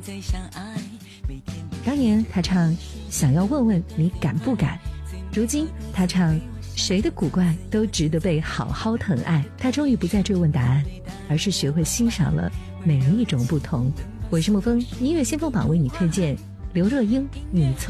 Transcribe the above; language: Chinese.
当年他唱想要问问你敢不敢，如今他唱谁的古怪都值得被好好疼爱。他终于不再追问答案，而是学会欣赏了每一种不同。我是沐风，音乐先锋榜为你推荐刘若英，你从